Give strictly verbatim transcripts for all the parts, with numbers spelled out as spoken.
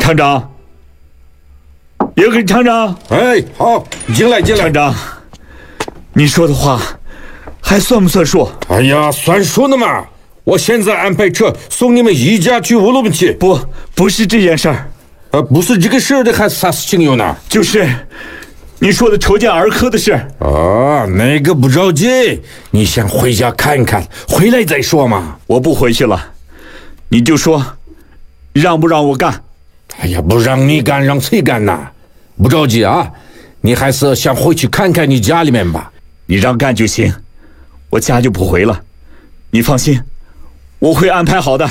厂长，叶根厂长。 哎，好，进来进来。 厂长，你说的话还算不算数？ 哎呀，算数呢嘛！我现在安排车送你们一家去乌鲁木齐。 不，不是这件事儿。 呃，不是这个事儿的，还啥事情有呢？ 就是你说的筹建儿科的事。 啊，那个不着急，你先回家看看，回来再说嘛。 我不回去了，你就说让不让我干？ 哎呀，不让你干，让谁干呢？不着急啊，你还是先回去看看你家里面吧。 你让干就行，我家就不回了。你放心，我会安排好的。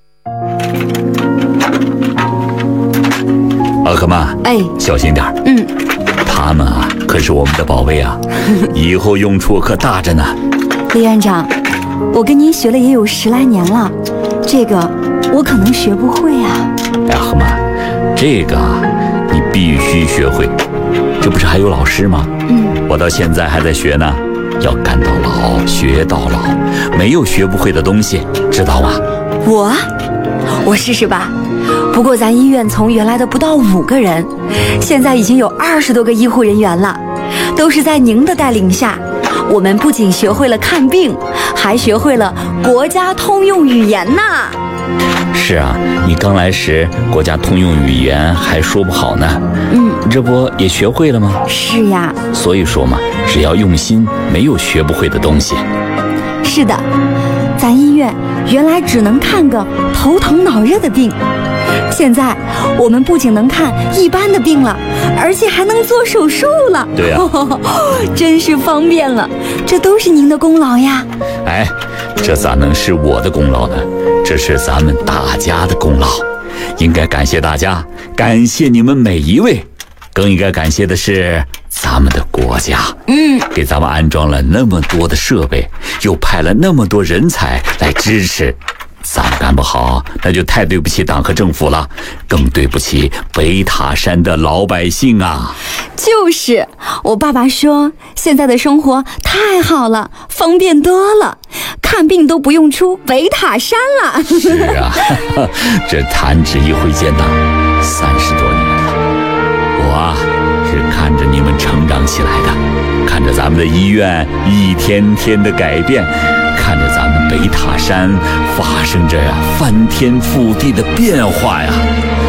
阿克曼， 哎， 小心点。 嗯， 他们啊，可是我们的宝贝啊，以后用处可大着呢。 李院长，我跟您学了也有十来年了，这个我可能学不会啊。 哎，阿克曼，这个啊，你必须学会。这不是还有老师吗？ 嗯， 我到现在还在学呢。要干到老，学到老，没有学不会的东西，知道吗？ 我，我试试吧。不过咱医院从原来的不到五个人，现在已经有二十多个医护人员了，都是在您的带领下，我们不仅学会了看病，还学会了国家通用语言呢。 是啊，你刚来时国家通用语言还说不好呢， 嗯， 这不也学会了吗？ 是呀， 所以说嘛，只要用心，没有学不会的东西。 是的，咱医院原来只能看个头疼脑热的病，现在我们不仅能看一般的病了，而且还能做手术了。 对呀、 哦，真是方便了，这都是您的功劳呀。 哎，这咋能是我的功劳呢？这是咱们大家的功劳，应该感谢大家，感谢你们每一位，更应该感谢的是咱们的国家， 嗯， 给咱们安装了那么多的设备，又派了那么多人才来支持。咱们干不好，那就太对不起党和政府了，更对不起北塔山的老百姓啊！ 就是，我爸爸说，现在的生活太好了，方便多了，看病都不用出北塔山了。 是啊，这弹指一挥间呐，三十多年了，我啊是看着你们成长起来的，看着咱们的医院一天天的改变，看着咱们北塔山发生着呀翻天覆地的变化呀。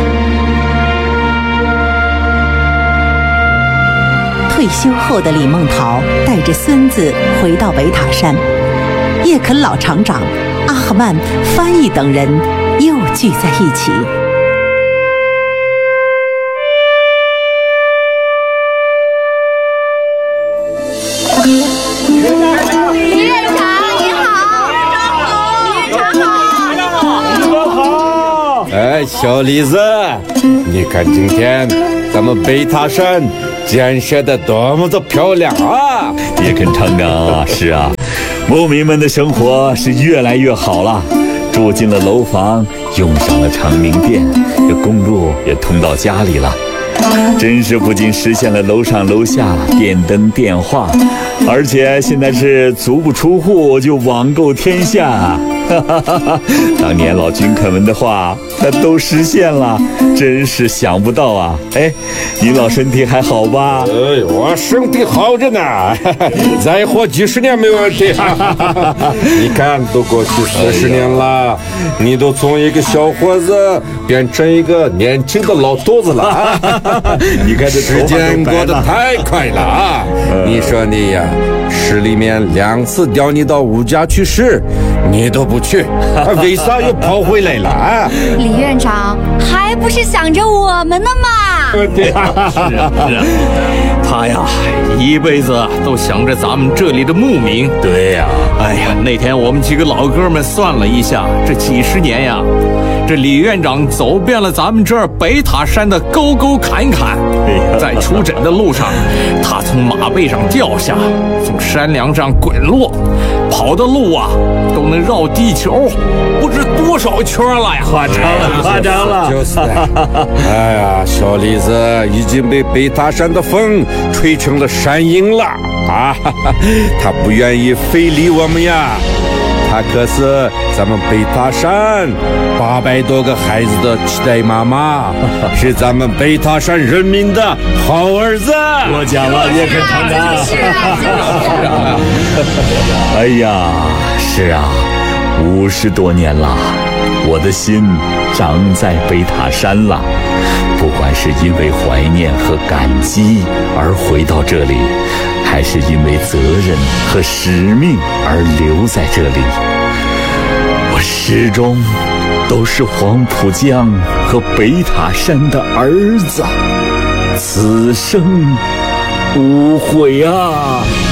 退休后的李梦桃带着孙子回到北塔山，叶肯老厂长、阿赫曼翻译等人又聚在一起。 李院长你好，李院长好， 李院长好。哎，小李子，你看今天咱们北塔山建设的多么的漂亮啊！ 叶肯厂长啊，是啊，牧民们的生活是越来越好了，住进了楼房，用上了长明电，这公路也通到家里了。真是不仅实现了楼上楼下电灯电话，而且现在是足不出户就网购天下。当年老军肯们的话那都实现了，真是想不到啊！哎，您老身体还好吧？ 哎，我身体好着呢，再活几十年没问题。你看，都过去四十年了，你都从一个小伙子变成一个年轻的老头子了。 你看这时间过得太快了啊！你说你呀，市里面两次调你到物价去试，你都不去，为啥又跑回来了啊？ 李院长还不是想着我们呢嘛？ 对啊， 是啊，是啊，他呀一辈子都想着咱们这里的牧民。 对呀、 啊，哎呀，那天我们几个老哥们算了一下，这几十年呀，这李院长走遍了咱们这儿北塔山的沟沟坎坎，在出诊的路上，他从马背上掉下，从山梁上滚落，跑的路啊都能绕地球不知多少圈了呀！ 夸张了，夸张了， 就是的。哎呀，小李子已经被北塔山的风吹成了山鹰了啊！他不愿意非礼我们呀， 他可是咱们北塔山八百多个孩子的期待妈妈，是咱们北塔山人民的好儿子。 我讲了，叶肯厂长。 是啊， 哎呀，是啊，五十多年了，我的心长在北塔山了。不管是因为怀念和感激而回到这里，还是因为责任和使命而留在这里，我始终都是黄浦江和北塔山的儿子，此生无悔啊！